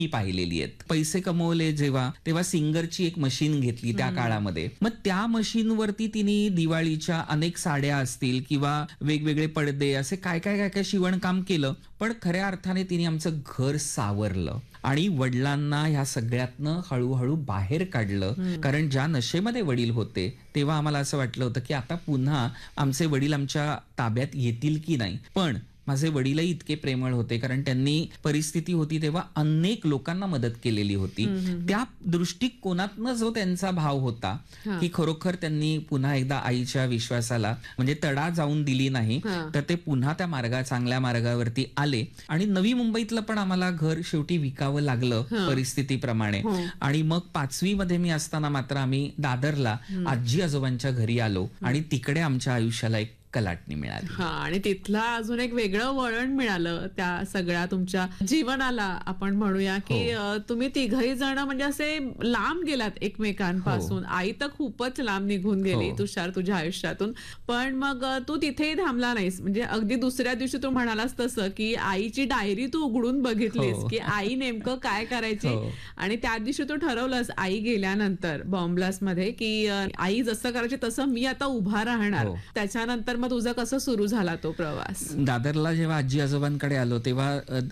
पाहिलेली आहेत. पैसे कमवले जेव्हा, तेव्हा सिंगरची एक मशीन घेतली त्या काळामध्ये. मग त्या मशीनवरती तिने दिवाळीच्या अनेक साड्या असतील किंवा वेगवेगळे पडदे असे काय काय काय काय शिवणकाम केलं. पण खऱ्या अर्थाने तिने आमचं घर सावरलं आणि वडिलांना ह्या सगळ्यातनं हळूहळू बाहेर काढलं. कारण ज्या नशेमध्ये वडील होते तेव्हा आम्हाला असं वाटलं होतं की आता पुन्हा आमचे वडील आमच्या ताब्यात येतील की नाही. पण माझे वडीलही इतके प्रेमळ होते, कारण त्यांनी परिस्थिती होती तेव्हा अनेक लोकांना मदत केलेली होती. त्या दृष्टिकोनातनं जो त्यांचा भाव होता की खरोखर त्यांनी पुन्हा एकदा आईच्या विश्वासाला म्हणजे तडा जाऊन दिली नाही, तर ते पुन्हा त्या चांगल्या मार्गावरती आले. आणि नवी मुंबईतलं पण आम्हाला घर शेवटी विकावं लागलं परिस्थितीप्रमाणे. आणि मग 5वी मध्ये मी असताना मात्र आम्ही दादरला आजी आजोबांच्या घरी आलो आणि तिकडे आमच्या आयुष्याला एक कलाटणी मिळाली. आणि तिथला अजून एक वेगळं वळण मिळालं त्या सगळ्या तुमच्या जीवनाला. आपण म्हणूया की तुम्ही तिघही जण म्हणजे असे लांब गेलात एकमेकांपासून. आई तर खूपच लांब निघून गेली तुषार तुझ्या आयुष्यातून. पण मग तू तिथेही थांबला नाहीस. म्हणजे अगदी दुसऱ्या दिवशी तू म्हणालास तसं की आईची डायरी तू उघडून बघितलीस की आई नेमकं काय करायची. आणि त्या दिवशी तू ठरवलंस आई गेल्यानंतर बॉम्ब मध्ये की आई जसं करायची तसं मी आता उभा राहणार. त्याच्यानंतर मग तुझा कसं सुरू झाला तो प्रवास? दादरला जेव्हा आजी आजोबांकडे आलो तेव्हा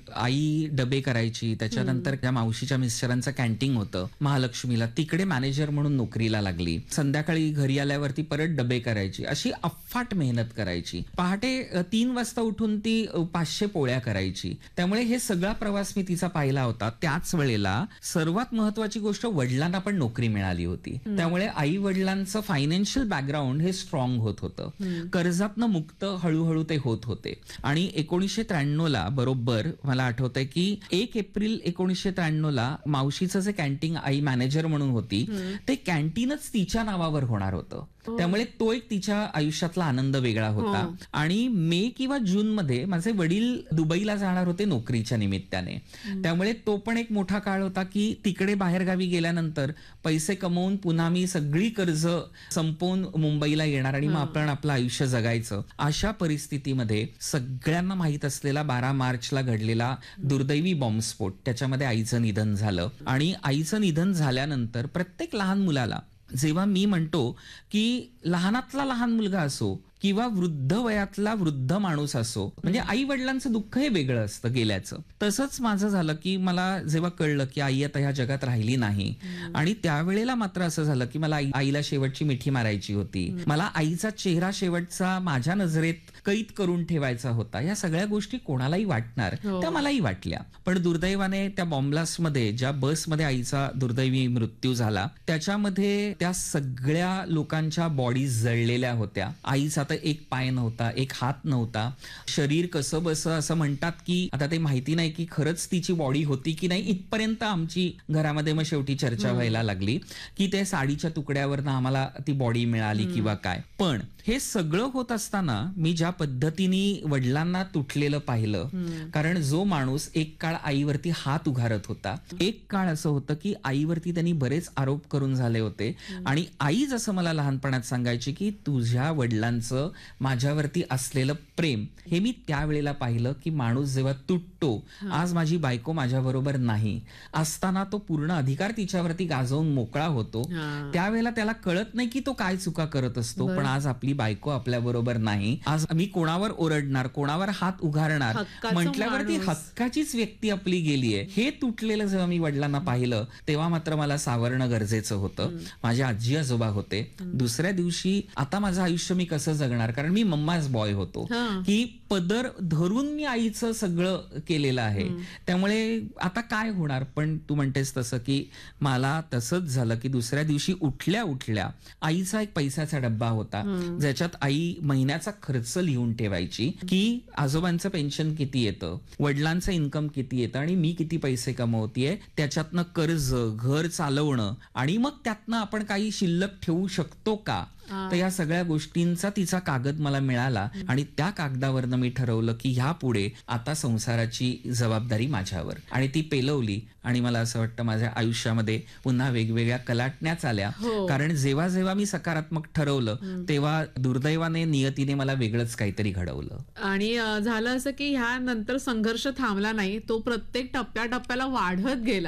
आई डबे करायची. त्याच्यानंतर त्या मावशीच्या मिस्टरांचं कॅन्टीन होतं महालक्ष्मीला, तिकडे मॅनेजर म्हणून नोकरीला लागली. संध्याकाळी घरी आल्यावरती परत डबे करायची. अशी अफाट मेहनत करायची. पहाटे 3 वाजता उठून ती 500 पोळ्या करायची. त्यामुळे हे सगळा प्रवास मी तिचा पाहिला होता. त्याच वेळेला सर्वात महत्वाची गोष्ट, वडिलांना पण नोकरी मिळाली होती. त्यामुळे आई वडिलांचं फायनान्शियल बॅकग्राऊंड हे स्ट्रॉंग होत होतं. कर्जातनं मुक्त हळूहळू ते होत होते. आणि 1993ला बरोबर मला आठवतंय की 1 एप्रिल 1993ला मावशीचं जे कॅन्टीन आई मॅनेजर म्हणून होती ते कॅन्टीनच तिच्या नावावर होणार होतं. त्यामुळे तो एक तिच्या आयुष्यातला आनंद वेगळा होता. आणि मे किंवा जून मध्ये माझे वडील दुबईला जाणार होते नोकरीच्या निमित्ताने. त्यामुळे तो पण एक मोठा काळ होता की तिकडे बाहेरगावी गेल्यानंतर पैसे कमवून पुन्हा मी सगळी कर्ज संपवून मुंबईला येणार आणि मग आपण आपलं आयुष्य जगायचं. अशा परिस्थितीमध्ये सगळ्यांना माहित असलेला 12 मार्चला घडलेला दुर्दैवी बॉम्बस्फोट, त्याच्यामध्ये आईचं निधन झालं. आणि आईचं निधन झाल्यानंतर प्रत्येक लहान मुलाला, जेव्हा मी म्हणतो की लहानातला लहान मुलगा असो किंवा वृद्ध वयातला वृद्ध माणूस असो, म्हणजे आई वडिलांचं दुःख हे वेगळं असतं गेल्याचं. तसंच माझं झालं की मला जेव्हा कळलं की आई आता ह्या जगात राहिली नाही, आणि त्यावेळेला मात्र असं झालं की मला आईला शेवटची मिठी मारायची होती. मला आईचा चेहरा शेवटचा माझ्या नजरेत कैद करून ठेवायचा होता. या सगळ्या गोष्टी कोणालाही वाटणार, त्या मलाही वाटल्या. पण दुर्दैवाने त्या बॉम्बलास्टमध्ये ज्या बसमध्ये आईचा दुर्दैवी मृत्यू झाला त्याच्यामध्ये त्या सगळ्या लोकांच्या बॉडीज जळलेल्या होत्या. आईचा तर एक पाय नव्हता, एक हात नव्हता. शरीर कसं बसं असं म्हणतात की आता ते माहिती नाही की खरंच तिची बॉडी होती की नाही. इथपर्यंत आमची घरामध्ये मग शेवटी चर्चा व्हायला लागली की ते साडीच्या तुकड्यावरनं आम्हाला ती बॉडी मिळाली किंवा काय. पण हे सगळं होत असताना मी ज्या पद्धतीने वडिलांना तुटलेलं पाहिलं, कारण जो माणूस एक काळ आईवरती हात उघारत होता, एक काळ असं होतं की आईवरती त्यांनी बरेच आरोप करून झाले होते. आणि आई जसं मला लहानपणात सांगायची की तुझ्या वडिलांचं माझ्यावरती असलेलं प्रेम हे मी त्यावेळेला पाहिलं की माणूस जेव्हा तुटतो, आज माझी बायको माझ्या बरोबर नाही असताना तो पूर्ण अधिकार तिच्यावरती गाजवून मोकळा होतो, त्यावेळेला त्याला कळत नाही की तो काय चुका करत असतो. पण आज आपली बायको आपल्या बरोबर नाही, आज मी कोणावर ओरडणार, कोणावर हात उघारणार म्हटल्यावरती हक्काचीच व्यक्ती आपली गेलीये. हे तुटलेलं जेव्हा मी वडिलांना पाहिलं तेव्हा मात्र मला सावरणं गरजेचं होतं. माझे आजी आजोबा होते. दुसऱ्या दिवशी आता माझं आयुष्य मी कसं जगणार, कारण मी मम्माच बॉय होतो की पदर धरून मी आईचं सगळं केलेलं आहे. त्यामुळे आता काय होणार. पण तू म्हणतेस तसं की मला तसंच झालं की दुसऱ्या दिवशी उठल्या उठल्या आईचा एक पैशाचा डब्बा होता ज्याच्यात आई महिन्याचा खर्च लिहून ठेवायची की आजोबांचं पेन्शन किती येतं, वडिलांचं इन्कम किती येतं आणि मी किती पैसे कमवतेय, त्याच्यातनं कर्ज, घर चालवणं आणि मग त्यातनं आपण काही शिल्लक ठेवू शकतो का. तर या सगळ्या गोष्टींचा तिचा कागद मला मिळाला आणि त्या कागदावरनं मी ठरवलं की ह्या पुढे आता संसाराची जबाबदारी माझ्यावर. आणि ती पेलवली आणि मला असं वाटतं माझ्या आयुष्यामध्ये पुन्हा वेगवेगळ्या कलाटण्याच आल्या. कारण जेव्हा जेव्हा मी सकारात्मक ठरवलं तेव्हा दुर्दैवाने नियतीने मला वेगळंच काहीतरी घडवलं. आणि झालं असं की ह्या नंतर संघर्ष थांबला नाही, तो प्रत्येक टप्प्याटप्प्याला वाढत गेला.